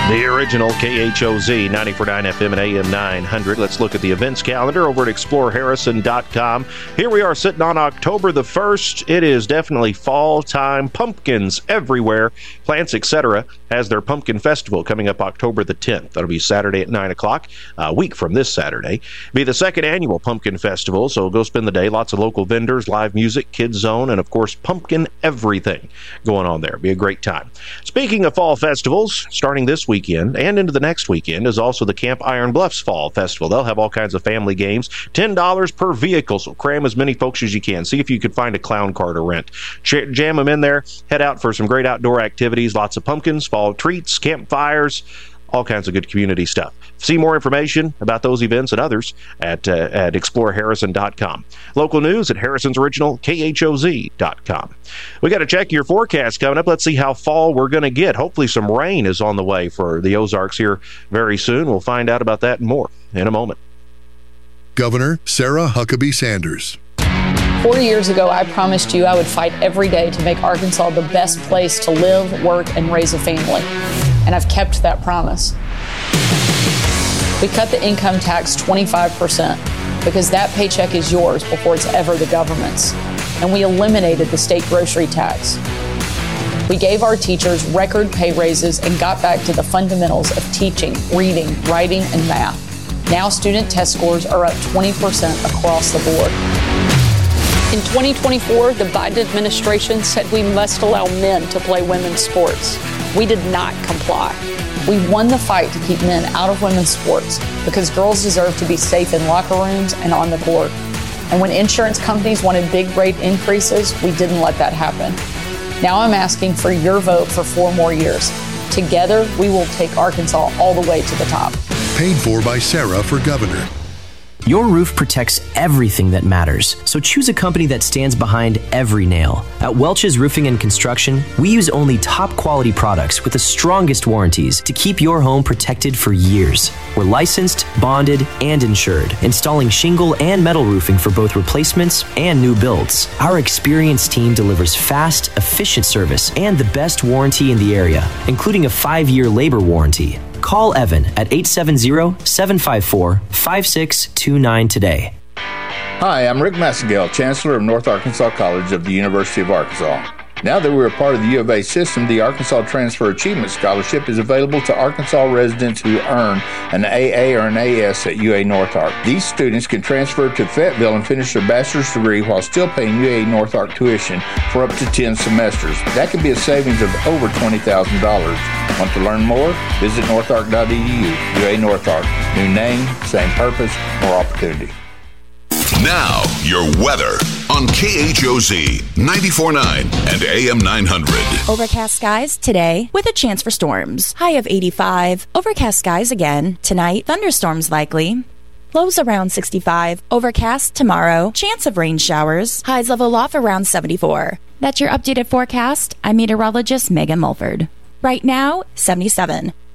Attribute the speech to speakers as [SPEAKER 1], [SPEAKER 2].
[SPEAKER 1] The original KHOZ 94.9 FM and AM 900. Let's look at the events calendar over at exploreharrison.com. Here we are sitting on October the 1st. It is definitely fall time. Pumpkins everywhere. Plants, etc. has their Pumpkin Festival coming up October the 10th. That'll be Saturday at 9 o'clock, a week from this Saturday. It'll be the second annual Pumpkin Festival, so go spend the day. Lots of local vendors, live music, kids zone, and of course, pumpkin everything going on there. It'll be a great time. Speaking of fall festivals, starting this weekend and into the next weekend is also the Camp Iron Bluffs Fall Festival. They'll have all kinds of family games, $10 per vehicle, so cram as many folks as you can. See if you could find a clown car to rent. Jam them in there, head out for some great outdoor activities, lots of pumpkins, fall treats, campfires, all kinds of good community stuff. See more information about those events and others at exploreharrison.com. Local news at Harrison's Original, KHOZ.com. We got to check your forecast coming up. Let's see how fall we're going to get. Hopefully some rain is on the way for the Ozarks here very soon. We'll find out about that and more in a moment.
[SPEAKER 2] Governor Sarah Huckabee Sanders.
[SPEAKER 3] 4 years ago, I promised you I would fight every day to make Arkansas the best place to live, work, and raise a family. And I've kept that promise. We cut the income tax 25% because that paycheck is yours before it's ever the government's. And we eliminated the state grocery tax. We gave our teachers record pay raises and got back to the fundamentals of teaching, reading, writing, and math. Now student test scores are up 20% across the board. In 2024, the Biden administration said we must allow men to play women's sports. We did not comply. We won the fight to keep men out of women's sports because girls deserve to be safe in locker rooms and on the court. And when insurance companies wanted big rate increases, we didn't let that happen. Now I'm asking for your vote for 4 more years. Together, we will take Arkansas all the way to the top.
[SPEAKER 2] Paid for by Sarah for governor.
[SPEAKER 4] Your roof protects everything that matters, so choose a company that stands behind every nail. At Welch's Roofing and Construction, we use only top quality products with the strongest warranties to keep your home protected for years. We're licensed, bonded, and insured, installing shingle and metal roofing for both replacements and new builds. Our experienced team delivers fast, efficient service and the best warranty in the area, including a 5-year labor warranty. Call Evan at 870-754-5629 today.
[SPEAKER 5] Hi, I'm Rick Massengale, Chancellor of North Arkansas College of the University of Arkansas. Now that we're a part of the U of A system, the Arkansas Transfer Achievement Scholarship is available to Arkansas residents who earn an AA or an AS at UA North Ark. These students can transfer to Fayetteville and finish their bachelor's degree while still paying UA North Ark tuition for up to 10 semesters. That can be a savings of over $20,000. Want to learn more? Visit northark.edu. UA North Ark. New name, same purpose, more opportunity.
[SPEAKER 6] Now, your weather on KHOZ 94.9 and AM 900.
[SPEAKER 7] Overcast skies today with a chance for storms. High of 85. Overcast skies again tonight. Thunderstorms likely. Lows around 65. Overcast tomorrow. Chance of rain showers. Highs level off around 74. That's your updated forecast. I'm meteorologist Megan Mulford. Right now, 77.